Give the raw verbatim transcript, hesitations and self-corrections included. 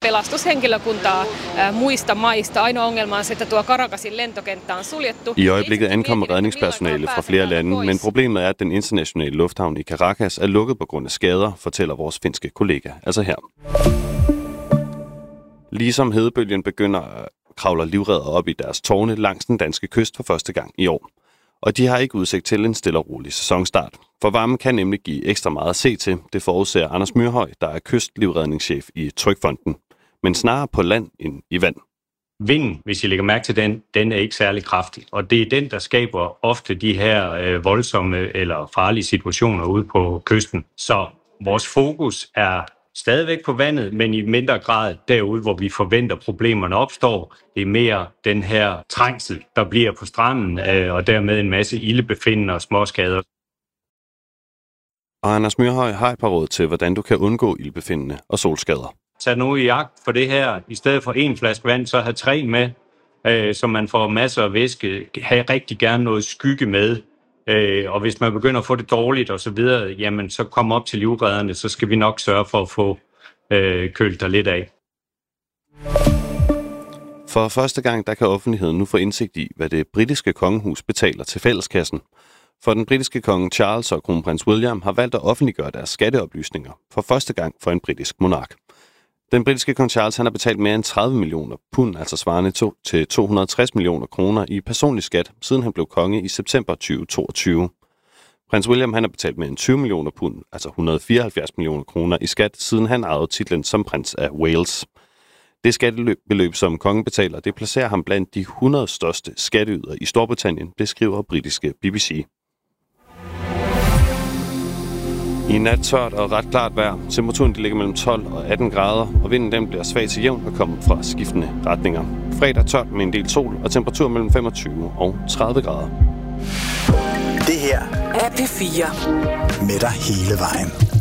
Pelastushenkilökuntaa muista maista. Ainoa ongelma on, että tuo Caracasin lentokenttä on suljettu. I øjeblikket ankommer redningspersonale fra flere lande, men problemet er, at den internationale lufthavn i Caracas er lukket på grund af skader, fortæller vores finske kollega. Altså her. Ligesom hedebølgen begynder at kravle livredder op i deres tårne langs den danske kyst for første gang i år. Og de har ikke udsigt til en stille og rolig sæsonstart. For varmen kan nemlig give ekstra meget at se til. Det forudser Anders Myrhøj, der er kystlivredningschef i Trygfonden. Men snarere på land end i vand. Vinden, hvis I lægger mærke til den, den er ikke særlig kraftig. Og det er den, der skaber ofte de her øh, voldsomme eller farlige situationer ude på kysten. Så vores fokus er stadigvæk på vandet, men i mindre grad derude, hvor vi forventer problemerne opstår. Det er mere den her trængsel, der bliver på stranden, øh, og dermed en masse ildebefindende og småskader. Og Anders Myrhøj har et par råd til, hvordan du kan undgå ildbefindende og solskader. Tag nu i jagt for det her. I stedet for en flaske vand, så have tre med, øh, så man får masser af væske. Have rigtig gerne noget skygge med. Øh, og hvis man begynder at få det dårligt og så videre, jamen så kom op til livredderne, så skal vi nok sørge for at få øh, kølt der lidt af. For første gang, der kan offentligheden nu få indsigt i, hvad det britiske kongehus betaler til fælleskassen. For den britiske konge Charles og kronprins William har valgt at offentliggøre deres skatteoplysninger for første gang for en britisk monark. Den britiske kong Charles han har betalt mere end tredive millioner pund, altså svarende to, til to hundrede og tres millioner kroner i personlig skat, siden han blev konge i september tyve toogtyve. Prins William han har betalt mere end tyve millioner pund, altså et hundrede og fireoghalvfjerds millioner kroner i skat, siden han ejede titlen som prins af Wales. Det skattebeløb, som kongen betaler, det placerer ham blandt de hundrede største skatteydere i Storbritannien, det skriver britiske B B C. I nat tørt og ret klart vejr. Temperaturen ligger mellem tolv og atten grader, og vinden den bliver svag til jævn og kommer fra skiftende retninger. Fredag tørt med en del sol og temperatur mellem femogtyve og tredive grader. Det her er P fire. Med dig hele vejen.